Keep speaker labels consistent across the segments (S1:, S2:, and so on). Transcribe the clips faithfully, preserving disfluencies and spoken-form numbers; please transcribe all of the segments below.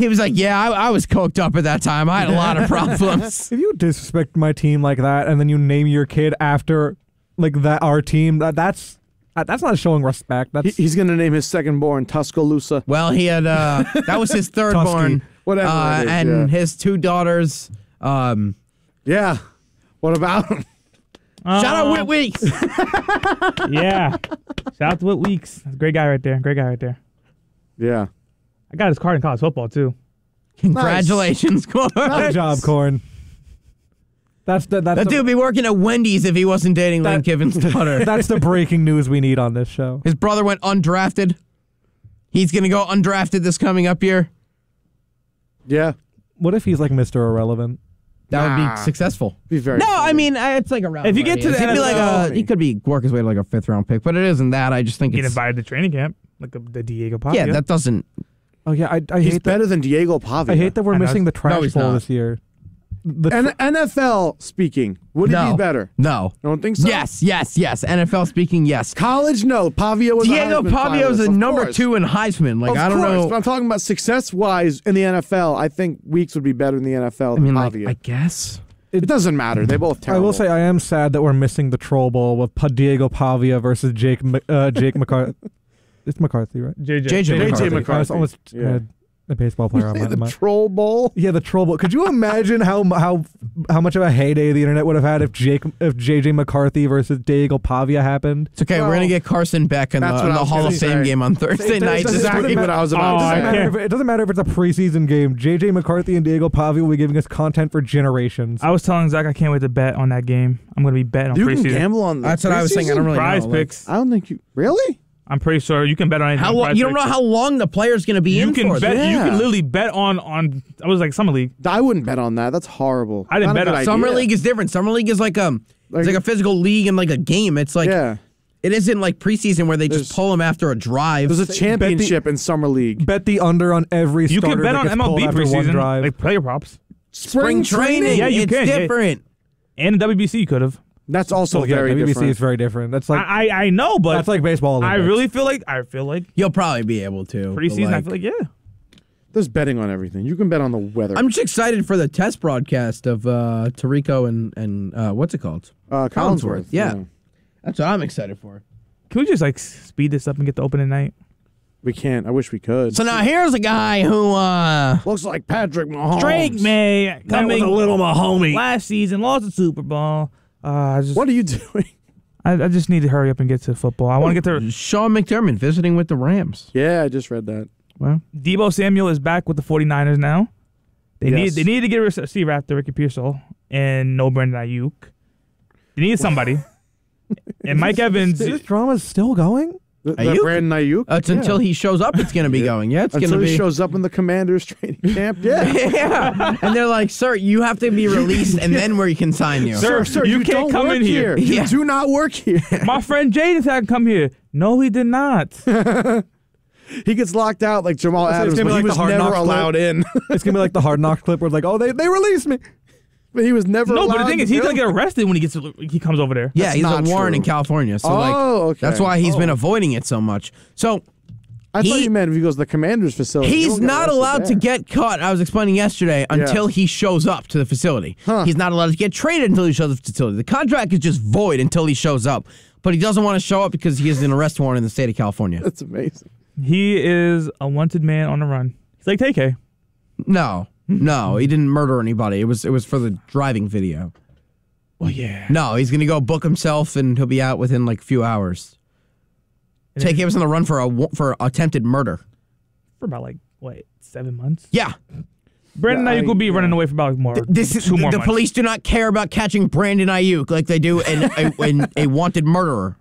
S1: He was like, yeah, I, I was coked up at that time. I had a lot of problems.
S2: If you disrespect my team like that and then you name your kid after like that our team, that that's that's not showing respect. That's
S3: he, he's gonna name his second born Tuscaloosa.
S1: Well, he had uh, that was his third
S2: Tusky.
S1: born,
S3: Whatever
S1: uh,
S3: it is,
S1: and
S3: yeah.
S1: his two daughters. Um,
S3: Yeah. What about him?
S1: shout out
S4: Uh,
S1: Whit Weeks.
S4: Yeah. Shout out to Whit Weeks. Great guy right there. Great guy right there.
S3: Yeah.
S4: I got his card in college football too.
S1: Congratulations, Corn.
S2: good job, Corn. That's the that's
S1: That
S2: the,
S1: dude would be working at Wendy's if he wasn't dating Lane
S2: That-
S1: Kiffin's daughter.
S2: that's the breaking news we need on this show.
S1: His brother went undrafted. He's gonna go undrafted this coming up year.
S3: Yeah.
S2: What if he's like Mister Irrelevant?
S1: That would
S3: Nah.
S1: be successful.
S3: Be very
S1: No,
S3: funny.
S1: I mean uh, it's like a round.
S4: If you get to the
S1: he'd be like
S4: N F L
S1: a, he could be work his way to like a fifth round pick, but it isn't that. I just think
S4: Get
S1: it's
S4: invited to training camp, like the, the Diego Pavia.
S1: yeah. That doesn't.
S2: Oh yeah, I, I
S3: He's
S2: hate that.
S3: better than Diego Pavia.
S2: I hate that we're
S4: I know.
S2: missing the trash
S1: No, he's
S2: bowl
S1: not.
S2: this year. The
S3: N- N F L speaking, would it
S1: No.
S3: be better?
S1: No.
S3: You don't think so?
S1: Yes, yes, yes. N F L speaking, yes.
S3: College, no. Pavia was
S1: Diego
S3: a Heisman
S1: Pavia was
S3: finalist,
S1: a
S3: of
S1: number
S3: course.
S1: two in Heisman. Like
S3: Of
S1: I don't
S3: course,
S1: know.
S3: but I'm talking about success-wise in the N F L. I think Weeks would be better in the N F L
S1: I
S3: than
S1: mean, like
S3: Pavia.
S1: I guess.
S3: it doesn't matter. They both
S2: I
S3: terrible.
S2: will say I am sad that we're missing the Troll Bowl with Pa- Diego Pavia versus Jake Mc- uh, Jake McCarthy. It's McCarthy, right?
S4: J J.
S1: J J
S3: J J
S1: McCarthy.
S3: McCarthy.
S2: I was almost
S3: Yeah.
S2: had a baseball player on my
S3: the
S2: mind.
S3: Troll Bowl.
S2: Yeah, the Troll Bowl. Could you imagine how how how much of a heyday the internet would have had if Jake if J J McCarthy versus Diego Pavia happened?
S1: It's okay.
S3: Well,
S1: we're gonna get Carson Beck in the,
S3: that's
S1: in
S3: what I
S1: the
S3: was
S1: Hall
S3: gonna
S1: of Fame
S3: say.
S1: game on Thursday
S2: It
S1: night.
S2: doesn't
S1: This
S3: Exactly
S1: week.
S3: what I was about
S4: Oh,
S3: to
S4: I
S3: say.
S2: Doesn't matter
S4: can't-
S2: if- It doesn't matter if it's a preseason game. J J McCarthy and Diego Pavia will be giving us content for generations.
S4: I was telling Zach I can't wait to bet on that game. I'm going to be betting on
S3: You can
S4: preseason.
S3: gamble on the
S1: That's what I was saying. I don't really
S4: Prize
S1: know. like-
S4: picks.
S3: I don't think you really.
S4: I'm pretty sure you can bet on anything.
S1: How
S4: on
S1: long?
S4: Prize
S1: You don't know
S4: Picks.
S1: how long the player's gonna be
S4: You
S1: in
S4: can
S1: for.
S4: bet. You
S3: Yeah.
S4: can literally bet on on. I was like summer league.
S3: I wouldn't bet on that. That's horrible.
S4: I didn't
S3: Not a
S4: bet
S3: good
S4: on-
S1: Summer
S3: idea.
S1: league is different. Summer league is like um,
S3: Like-
S1: it's like a physical league and like a game. It's like
S3: yeah.
S1: it isn't like preseason where they
S3: There's-
S1: just pull them after a drive.
S3: There's a championship in summer league.
S2: Bet the under on every
S4: You
S2: starter
S4: can bet
S2: that
S4: on
S2: gets
S4: M L
S2: pulled
S4: B
S2: after one
S4: preseason,
S2: drive.
S4: like player props,
S1: spring training.
S4: Yeah, you
S1: it's
S4: can, yeah.
S1: different.
S4: and the W B C you could have.
S3: That's also
S2: Well, yeah,
S3: very
S2: W B C
S3: different.
S2: is very different. That's like
S4: I, I I know, but
S2: that's like baseball.
S4: I
S2: Olympics.
S4: really feel like I feel like
S1: You'll probably be able to. but,
S4: preseason. I
S1: like-
S4: feel like yeah.
S3: There's betting on everything. You can bet on the weather.
S1: I'm just excited for the test broadcast of uh, Tarico and and uh, what's it called?
S3: uh, Collinsworth.
S1: Yeah. That's what I'm excited for.
S4: Can we just like speed this up and get the opening night?
S3: We can't. I wish we could.
S1: So now here's a guy who uh,
S3: Looks like Patrick Mahomes.
S4: Drake May coming
S3: little Mahomie.
S4: last season lost the Super Bowl. Uh, I just
S3: What are you doing?
S4: I, I just need to hurry up and get to football. I want to get to
S1: Sean McDermott visiting with the Rams.
S3: Yeah, I just read that.
S1: Well,
S4: Deebo Samuel is back with the 49ers now. They
S3: Yes.
S4: need they need to get a receiver after Ricky Pearsall and no Brandon Ayuk. They need somebody. And Mike Evans.
S2: This drama's still going.
S3: The, the
S1: Ayuk?
S3: Brandon Ayuk.
S1: it's until he shows up. It's gonna be going. Yeah, it's
S3: Until
S1: gonna
S3: he
S1: be.
S3: shows up in the Commander's training camp. Yeah.
S1: yeah, and they're like, "Sir, you have to be released, and then we can sign you."
S4: Sir,
S3: Sir,
S4: you
S3: you,
S4: can't
S3: don't
S4: come
S3: work
S4: in here.
S3: You
S1: Yeah.
S3: do not work here.
S4: My friend Jaden had to come here. No, he did not.
S3: He gets locked out like Jamal
S2: It's
S3: Adams,
S2: gonna
S3: but
S2: be
S3: he
S2: like the
S3: was
S2: Hard
S3: never
S2: Knocks clip.
S3: allowed in.
S2: It's gonna be like the Hard Knocks clip where it's like, oh, they they released me.
S3: But he was never
S4: No,
S3: allowed
S4: but the thing
S3: to
S4: is, he's
S3: go.
S4: gonna get arrested when he gets he comes over there.
S1: Yeah,
S3: That's
S1: he's
S3: not
S1: a warrant
S3: true.
S1: in California, so
S3: Oh,
S1: like
S3: okay.
S1: that's why he's
S3: Oh.
S1: been avoiding it so much. So
S3: I
S1: he-
S3: thought you meant if he goes to the Commander's facility. he
S1: he's
S3: won't get
S1: not
S3: arrested
S1: allowed to
S3: there.
S1: get caught. I was explaining yesterday until he shows up to the facility.
S3: Huh.
S1: He's not allowed to get traded until he shows up to the facility. The contract is just void until he shows up, but he doesn't want to show up because he has an arrest warrant in the state of California.
S3: That's amazing.
S4: He is a wanted man on the run. He's like T K.
S1: No, no, he didn't murder anybody. It was it was for the driving video.
S4: Well, yeah.
S1: No, he's gonna go book himself and he'll be out within like a few hours. Take him on the run for a wa- for attempted murder.
S4: For about like what seven months.
S1: Yeah,
S4: Brandon
S3: Yeah,
S4: Ayuk will be
S3: I-
S4: running away for about more.
S1: this is
S4: two
S1: the,
S4: more
S1: the
S4: months.
S1: police do not care about catching Brandon Ayuk like they do in a, in a wanted murderer.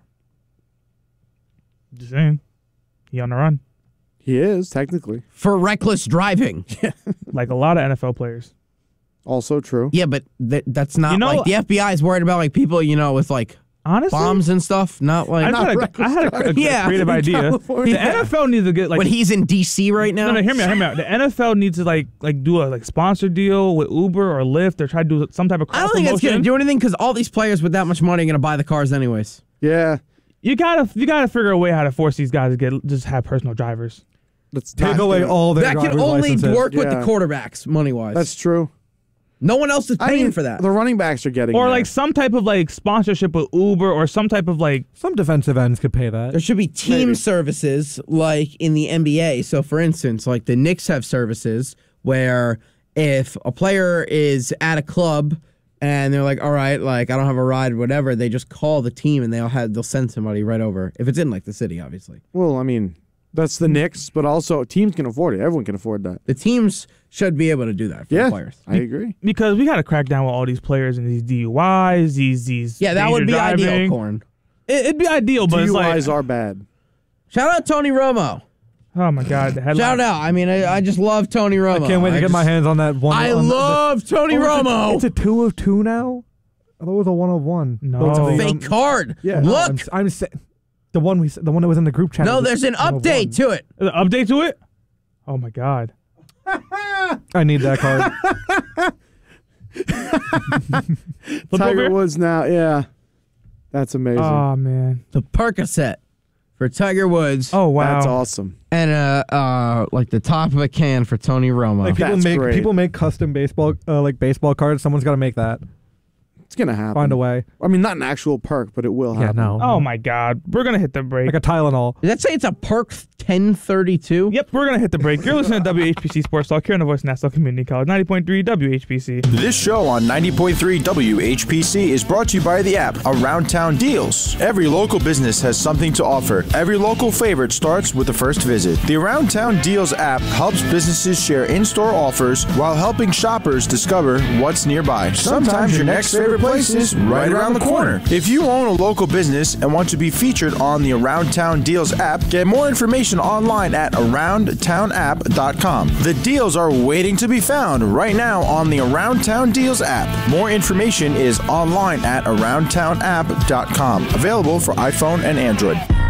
S4: Just saying. He on the run.
S3: He is, technically.
S1: For reckless driving.
S4: Like a lot of N F L players.
S3: Also true.
S1: Yeah, but th- that's not
S4: You know-
S1: like the F B I is worried about like people, you know, with like
S4: Honestly,
S1: bombs and stuff. Not like
S4: I, just had a, I had a, a
S1: Yeah,
S4: creative
S3: in
S4: idea.
S3: California.
S4: The N F L needs to get like
S1: when he's in D C right now.
S4: no, no, hear me out, hear me out. The N F L needs to like like do a like sponsor deal with Uber or Lyft or try to do some type of
S1: I
S4: cross
S1: don't think that's
S4: promotion.
S1: gonna do anything because all these players with that much money are gonna buy the cars anyways.
S3: Yeah.
S4: You gotta you gotta figure a way how to force these guys to get just have personal drivers.
S3: That's
S2: Take
S3: not
S2: away
S3: gonna-
S2: all their
S1: That can
S2: driver's
S1: only
S2: licenses.
S1: work with the
S3: Yeah.
S1: quarterbacks, money wise.
S3: That's true.
S1: No one else is
S3: I
S1: paying
S3: mean,
S1: for that.
S3: The running backs are getting
S4: Or
S3: there.
S4: like some type of like sponsorship with Uber or some type of like
S2: Some defensive ends could pay that.
S1: There should be team
S3: Maybe.
S1: services like in the N B A. So, for instance, like the Knicks have services where if a player is at a club and they're like, all right, like I don't have a ride, whatever, they just call the team and they'll have they'll send somebody right over. If it's in like the city, obviously.
S3: Well, I mean, that's the Knicks, but also teams can afford it. Everyone can afford that.
S1: The teams should be able to do that for
S3: Yeah,
S1: the players.
S3: I agree.
S4: because we got to crack down with all these players and these D U Is, these these
S1: Yeah, that would be
S4: danger
S1: ideal,
S4: driving.
S1: Corn.
S4: It, it'd be ideal, but it's
S3: D U Is
S4: like
S3: are bad.
S1: Shout out Tony Romo.
S4: oh my god, the headline.
S1: Shout out. I mean, I, I just love Tony Romo.
S2: I can't wait to
S1: I
S2: get
S1: just-
S2: my hands on that one.
S1: I
S2: on the-
S1: love Tony
S2: Oh, it's a-
S1: Romo.
S2: It's a two of two now. I thought it was a one of one.
S4: No.
S2: The- the,
S1: Fake card.
S3: Yeah.
S2: No,
S1: Look.
S2: I'm, I'm sa- the one we, s- the one that was in the group chat.
S1: No,
S2: was a
S1: there's an
S2: one of
S1: update
S2: one.
S1: to it.
S4: Is there an update to it? Oh my god.
S2: I need that card.
S4: Flip
S3: Tiger
S4: over?
S3: Woods now, yeah. That's amazing.
S4: Oh man.
S1: The Percocet for Tiger Woods.
S4: Oh wow.
S3: That's awesome.
S1: And uh, uh, like the top of a can for Tony Romo.
S2: Like people
S3: That's
S2: make
S3: great.
S2: people make custom baseball uh, like baseball cards. Someone's got to make that.
S3: It's gonna happen.
S2: Find a way.
S3: I mean, not an actual perk, but it will
S2: Yeah,
S3: happen.
S2: no.
S4: Oh my god. We're gonna hit the break.
S2: Like a Tylenol.
S1: Does that say it's a Perk ten thirty-two?
S4: Yep, we're gonna hit the break. You're listening to W H P C Sports Talk here on the Voice of Nassau Community College, ninety point three W H P C.
S5: This show on ninety point three W H P C is brought to you by the app Around Town Deals. Every local business has something to offer. Every local favorite starts with the first visit. The Around Town Deals app helps businesses share in-store offers while helping shoppers discover what's nearby. Sometimes your next favorite place is right around the corner. If you own a local business and want to be featured on the Around Town Deals app, get more information online at around town app dot com. The deals are waiting to be found right now on the Around Town Deals app. More information is online at around town app dot com. Available for iPhone and Android.